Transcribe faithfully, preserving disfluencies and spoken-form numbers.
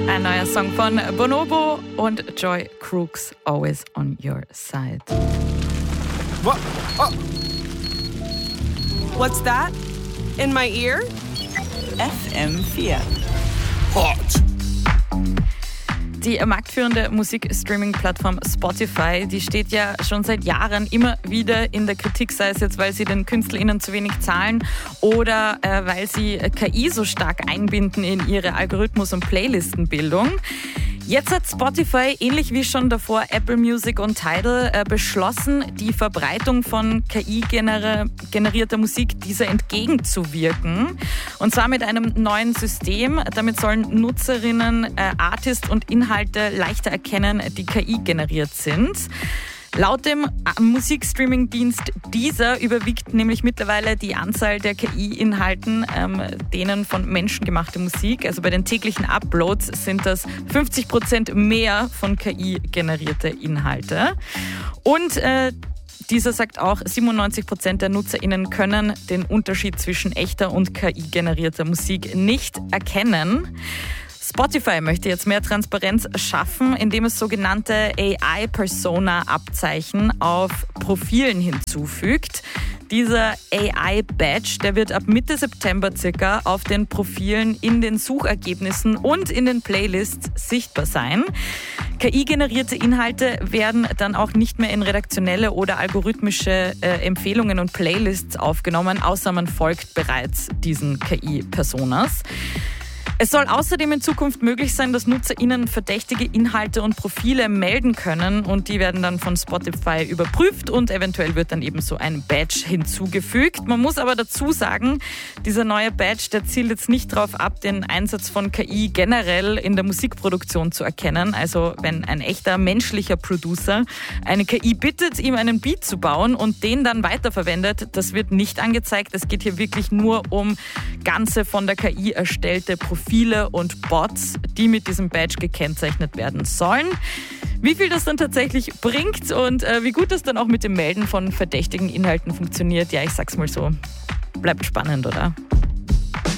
Ein neuer Song von Bonobo und Joy Crooks, Always on Your Side. What? Oh. What's that? In my ear? F M vier. Hot. Die marktführende Musikstreaming-Plattform Spotify, die steht ja schon seit Jahren immer wieder in der Kritik, sei es jetzt, weil sie den KünstlerInnen zu wenig zahlen oder äh, weil sie K I so stark einbinden in ihre Algorithmus- und Playlistenbildung. Jetzt hat Spotify, ähnlich wie schon davor Apple Music und Tidal, äh, beschlossen, die Verbreitung von K I-generierter Musik dieser entgegenzuwirken. Und zwar mit einem neuen System. Damit sollen Nutzerinnen äh, Artists und Inhalte leichter erkennen, die K I generiert sind. Laut dem Musikstreaming-Dienst Deezer überwiegt nämlich mittlerweile die Anzahl der K I-Inhalten ähm, denen von menschengemachter Musik. Also bei den täglichen Uploads sind das fünfzig Prozent mehr von K I-generierte Inhalte. Und äh, Deezer sagt auch, siebenundneunzig Prozent der NutzerInnen können den Unterschied zwischen echter und K I-generierter Musik nicht erkennen. Spotify möchte jetzt mehr Transparenz schaffen, indem es sogenannte A I-Persona-Abzeichen auf Profilen hinzufügt. Dieser A I-Badge, der wird ab Mitte September circa auf den Profilen in den Suchergebnissen und in den Playlists sichtbar sein. K I-generierte Inhalte werden dann auch nicht mehr in redaktionelle oder algorithmische äh, Empfehlungen und Playlists aufgenommen, außer man folgt bereits diesen K I-Personas. Es soll außerdem in Zukunft möglich sein, dass NutzerInnen verdächtige Inhalte und Profile melden können und die werden dann von Spotify überprüft und eventuell wird dann eben so ein Badge hinzugefügt. Man muss aber dazu sagen, dieser neue Badge, der zielt jetzt nicht darauf ab, den Einsatz von K I generell in der Musikproduktion zu erkennen. Also wenn ein echter menschlicher Producer eine K I bittet, ihm einen Beat zu bauen und den dann weiterverwendet, das wird nicht angezeigt. Es geht hier wirklich nur um ganze von der K I erstellte Profile und Bots, die mit diesem Badge gekennzeichnet werden sollen. Wie viel das dann tatsächlich bringt und äh, wie gut das dann auch mit dem Melden von verdächtigen Inhalten funktioniert, ja, ich sag's mal so, bleibt spannend, oder?